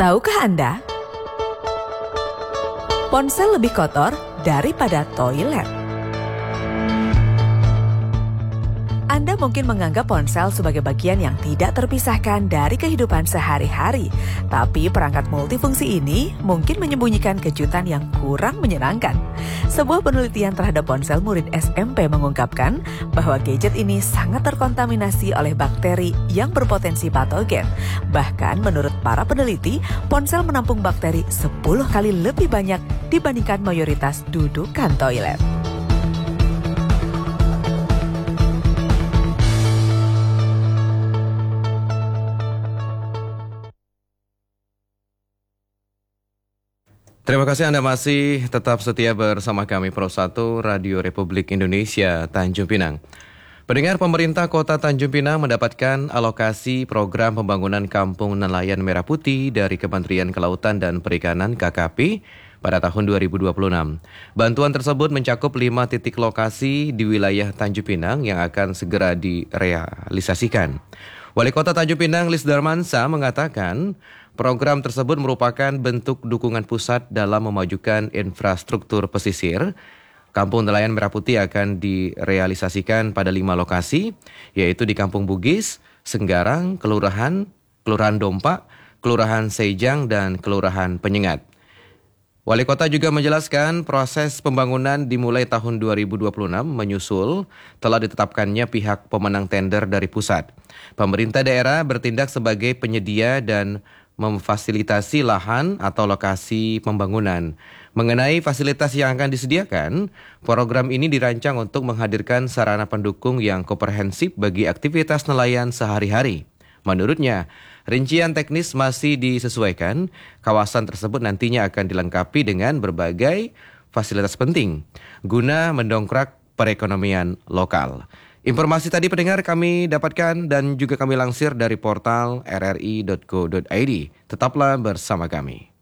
Tahukah Anda? Ponsel lebih kotor daripada toilet. Anda mungkin menganggap ponsel sebagai bagian yang tidak terpisahkan dari kehidupan sehari-hari. Tapi perangkat multifungsi ini mungkin menyembunyikan kejutan yang kurang menyenangkan. Sebuah penelitian terhadap ponsel murid SMP mengungkapkan bahwa gadget ini sangat terkontaminasi oleh bakteri yang berpotensi patogen. Bahkan menurut para peneliti, ponsel menampung bakteri 10 kali lebih banyak dibandingkan mayoritas dudukan toilet. Terima kasih Anda masih tetap setia bersama kami Pro 1 Radio Republik Indonesia Tanjung Pinang. Pendengar, pemerintah Kota Tanjung Pinang mendapatkan alokasi program pembangunan Kampung Nelayan Merah Putih dari Kementerian Kelautan dan Perikanan KKP pada tahun 2026. Bantuan tersebut mencakup 5 titik lokasi di wilayah Tanjung Pinang yang akan segera direalisasikan. Wali Kota Tanjung Pinang Lis Darmansa mengatakan program tersebut merupakan bentuk dukungan pusat dalam memajukan infrastruktur pesisir. Kampung Nelayan Merah Putih akan direalisasikan pada 5 lokasi, yaitu di Kampung Bugis, Senggarang, Kelurahan Dompak, Kelurahan Sejang, dan Kelurahan Penyengat. Wali Kota juga menjelaskan proses pembangunan dimulai tahun 2026 menyusul telah ditetapkannya pihak pemenang tender dari pusat. Pemerintah daerah bertindak sebagai penyedia dan memfasilitasi lahan atau lokasi pembangunan. Mengenai fasilitas yang akan disediakan, program ini dirancang untuk menghadirkan sarana pendukung yang komprehensif bagi aktivitas nelayan sehari-hari. Menurutnya, rincian teknis masih disesuaikan. Kawasan tersebut nantinya akan dilengkapi dengan berbagai fasilitas penting guna mendongkrak perekonomian lokal. Informasi tadi pendengar kami dapatkan dan juga kami lansir dari portal rri.co.id. Tetaplah bersama kami.